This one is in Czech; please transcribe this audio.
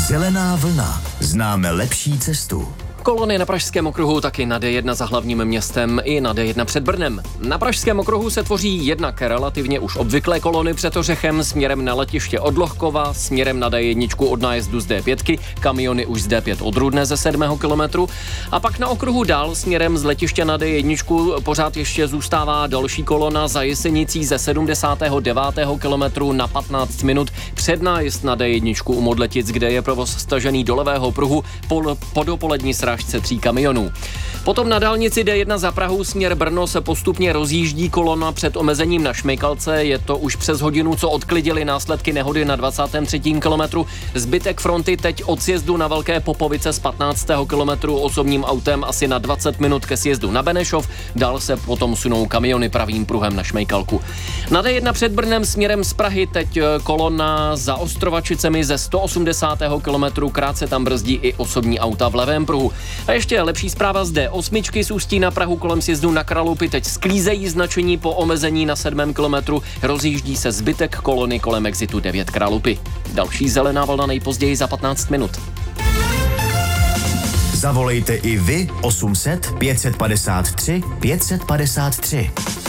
Zelená vlna. Známe lepší cestu. Kolony na Pražském okruhu taky na D1 za hlavním městem i na D1 před Brnem. Na Pražském okruhu se tvoří jednak relativně už obvyklé kolony před Ořechem směrem na letiště od Lohkova, směrem na D1 od nájezdu z D5, kamiony už z D5 od Rudné ze 7. kilometru a pak na okruhu dál směrem z letiště na D1 pořád ještě zůstává další kolona za Jesenicí ze 79. kilometru na 15 minut před nájezd na D1 u Modletic, kde je provoz stažený do levého pruhu po dopolední srážce 3 kamionů. Potom na dálnici D1 za Prahou směr Brno se postupně rozjíždí kolona před omezením na Šmejkalce. Je to už přes hodinu, co odklidili následky nehody na 23. kilometru. Zbytek fronty teď od sjezdu na Velké Popovice z 15. kilometru osobním autem asi na 20 minut ke sjezdu na Benešov. Dál se potom sunou kamiony pravým pruhem na Šmejkalku. Na D1 před Brnem směrem z Prahy teď kolona za Ostrovačicemi ze 180. kilometru. Krátce tam brzdí i osobní auta v levém pruhu. A ještě lepší zpráva z D8 z Ústí na Prahu kolem sjezdu na Kralupy teď sklízejí značení po omezení na 7. kilometru. Rozjíždí se zbytek kolony kolem exitu 9 Kralupy. Další zelená vlna nejpozději za 15 minut. Zavolejte i vy 800 553 553.